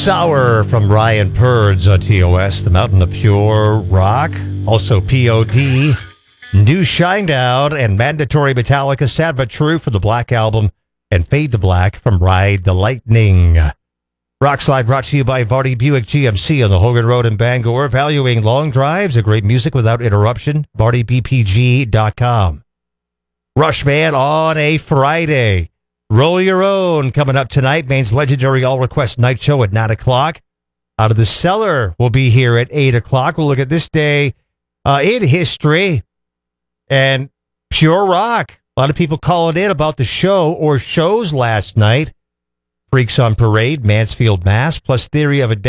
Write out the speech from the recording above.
Sour from Ryan Purds on TOS, the Mountain of Pure Rock. Also POD, New Shinedown, and mandatory Metallica, Sad But True from the Black Album, and Fade to Black from Ride the Lightning. Rockslide brought to you by Vardy Buick GMC on the Hogan Road in Bangor, valuing long drives and great music without interruption. VardyBPG.com. Rushman on a Friday. Roll Your Own coming up tonight. Maine's legendary All Request Night Show at 9 o'clock. Out of the Cellar will be here at 8 o'clock. We'll look at this day in history and pure rock. A lot of people calling in about the show or shows last night. Freaks on Parade, Mansfield, Mass., plus Theory of a